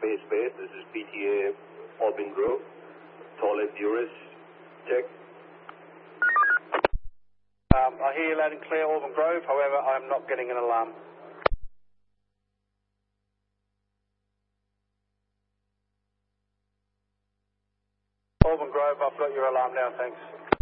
Space. This is PTA Auburn Grove. Toilet Buris. Check. I hear you loud and clear, Auburn Grove. However, I'm not getting an alarm. Auburn Grove, I've got your alarm now, thanks.